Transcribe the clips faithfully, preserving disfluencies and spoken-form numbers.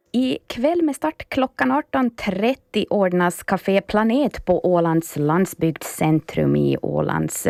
I kväll med start klockan arton trettio ordnas Café Planet på Ålands landsbygdscentrum i Ålands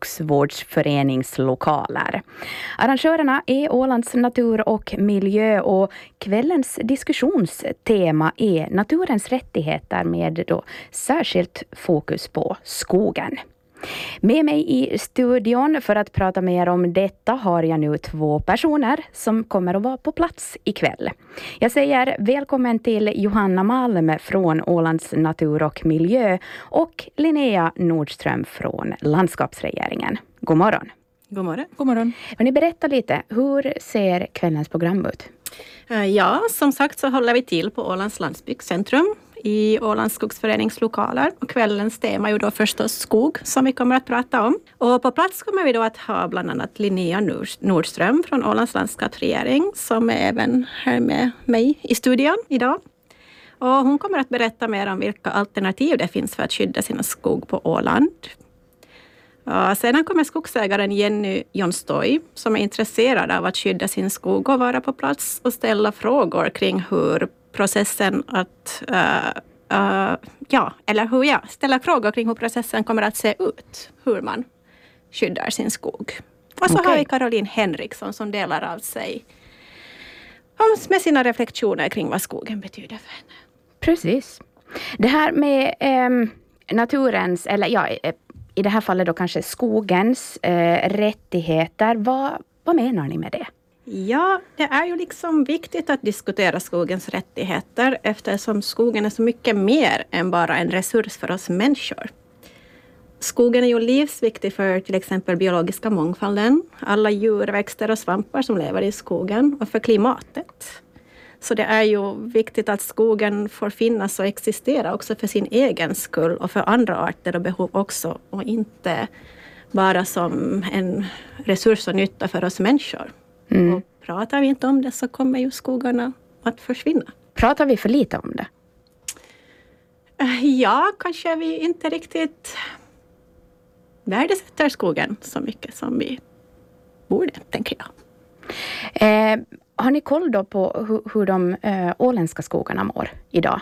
skogsvårdsföreningslokaler. Arrangörerna är Ålands natur och miljö och kvällens diskussionstema är naturens rättigheter med då särskilt fokus på skogen. Med mig i studion för att prata mer om detta har jag nu två personer som kommer att vara på plats ikväll. Jag säger välkommen till Johanna Malm från Ålands natur och miljö och Linnea Nordström från landskapsregeringen. God morgon. God morgon. God morgon. Vill ni berätta lite, hur ser kvällens program ut? Ja, som sagt så håller vi till på Ålands landsbygdscentrum i Ålands skogsföreningslokaler. Och kvällens tema är ju då förstås skog som vi kommer att prata om. Och på plats kommer vi då att ha bland annat Linnea Nordström från Ålands landskapsregering som är även här med mig i studion idag. Och hon kommer att berätta mer om vilka alternativ det finns för att skydda sina skog på Åland. Och sedan kommer skogsägaren Jenny Jonstoj som är intresserad av att skydda sin skog och vara på plats och ställa frågor kring hur processen att uh, uh, ja, eller hur jag ställer frågor kring hur processen kommer att se ut, hur man skyddar sin skog. Och så okay. har vi Caroline Henriksson som delar av sig med sina reflektioner kring vad skogen betyder för henne. Precis. Det här med eh, naturens, eller ja, i det här fallet då kanske skogens eh, rättigheter, vad, vad menar ni med det? Ja, det är ju liksom viktigt att diskutera skogens rättigheter eftersom skogen är så mycket mer än bara en resurs för oss människor. Skogen är ju livsviktig för till exempel biologiska mångfalden, alla djur, växter och svampar som lever i skogen och för klimatet. Så det är ju viktigt att skogen får finnas och existera också för sin egen skull och för andra arter och behov också och inte bara som en resurs och nytta för oss människor. Mm. Och pratar vi inte om det så kommer ju skogarna att försvinna. Pratar vi för lite om det? Ja, kanske vi inte riktigt värdesätter skogen så mycket som vi borde, tänker jag. Eh, har ni koll då på hur, hur de eh, åländska skogarna mår idag?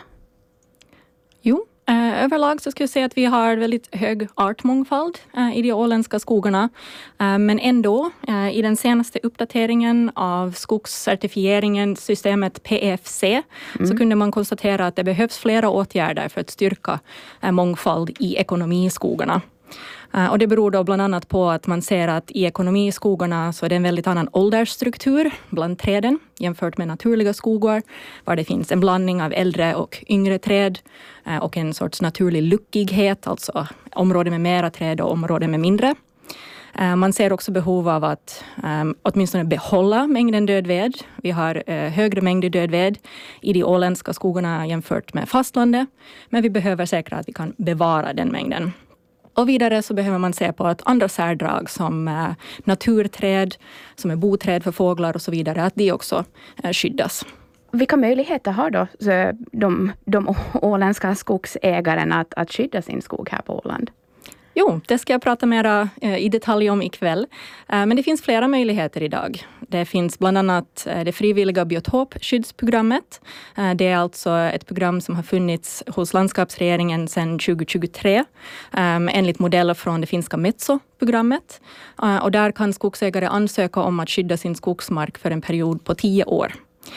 Jo. Eh, överlag så skulle jag säga att vi har väldigt hög artmångfald eh, i de åländska skogarna. Eh, men ändå, eh, i den senaste uppdateringen av skogscertifieringen, systemet P F C, mm. så kunde man konstatera att det behövs flera åtgärder för att styrka eh, mångfald i ekonomiskogarna. Uh, och det beror då bland annat på att man ser att i ekonomiskogarna så är det en väldigt annan åldersstruktur bland träden jämfört med naturliga skogar, var det finns en blandning av äldre och yngre träd uh, och en sorts naturlig luckighet, alltså områden med mera träd och områden med mindre. Uh, man ser också behov av att um, åtminstone behålla mängden död ved. Vi har uh, högre mängder död ved i de åländska skogarna jämfört med fastlandet, men vi behöver säkra att vi kan bevara den mängden. Och vidare så behöver man se på att andra särdrag som eh, naturträd, som är boträd för fåglar och så vidare, att de också eh, skyddas. Vilka möjligheter har då de, de åländska skogsägarna att, att skydda sin skog här på Åland? Jo, det ska jag prata mer eh, i detalj om ikväll. Eh, men det finns flera möjligheter idag. Det finns bland annat eh, det frivilliga biotopskyddsprogrammet. Eh, det är alltså ett program som har funnits hos landskapsregeringen sedan tjugo tjugotre. Eh, enligt modeller från det finska Metso-programmet. Eh, och där kan skogsägare ansöka om att skydda sin skogsmark för en period på tio år.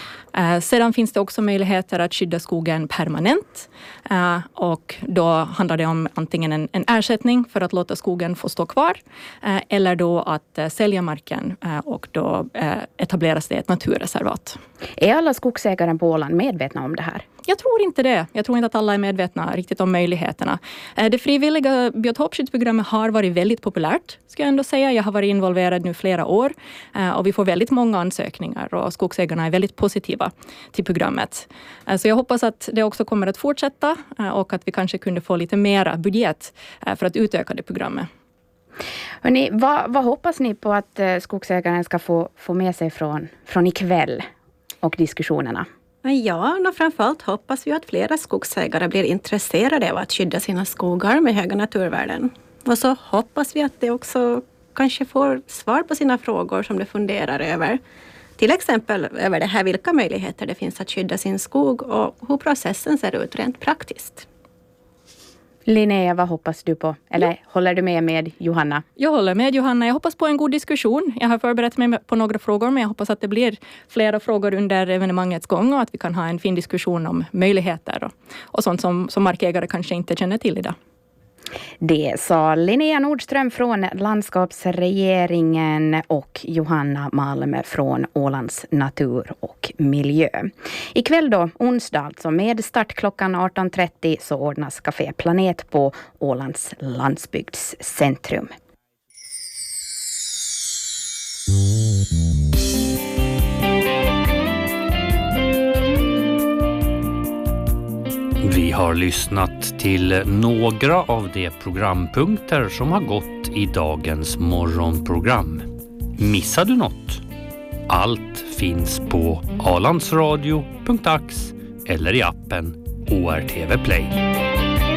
Uh, sedan finns det också möjligheter att skydda skogen permanent uh, och då handlar det om antingen en, en ersättning för att låta skogen få stå kvar uh, eller då att uh, sälja marken uh, och då uh, etableras det ett naturreservat. Är alla skogsägare på Åland medvetna om det här? Jag tror inte det. Jag tror inte att alla är medvetna riktigt om möjligheterna. Det frivilliga biotopskyddsprogrammet har varit väldigt populärt, ska jag ändå säga. Jag har varit involverad nu flera år och vi får väldigt många ansökningar och skogsägarna är väldigt positiva till programmet. Så jag hoppas att det också kommer att fortsätta och att vi kanske kunde få lite mera budget för att utöka det programmet. Hörrni, vad, vad hoppas ni på att skogsägaren ska få, få med sig från, från ikväll och diskussionerna? Ja, och framförallt hoppas vi att flera skogsägare blir intresserade av att skydda sina skogar med höga naturvärden. Och så hoppas vi att de också kanske får svar på sina frågor som de funderar över. till exempel över det här vilka möjligheter det finns att skydda sin skog och hur processen ser ut rent praktiskt. Linnea, vad hoppas du på? Eller ja. Håller du med med Johanna? Jag håller med Johanna. Jag hoppas på en god diskussion. Jag har förberett mig på några frågor, men jag hoppas att det blir flera frågor under evenemangets gång och att vi kan ha en fin diskussion om möjligheter och, och sånt som, som markägare kanske inte känner till idag. Det sa Linnea Nordström från landskapsregeringen och Johanna Malm från Ålands natur och miljö. Ikväll då, onsdag alltså, med start klockan arton trettio så ordnas Café Planet på Ålands landsbygdscentrum. Vi har lyssnat till några av de programpunkter som har gått i dagens morgonprogram. Missar du något? Allt finns på alandsradio punkt ax eller i appen O R T V Play.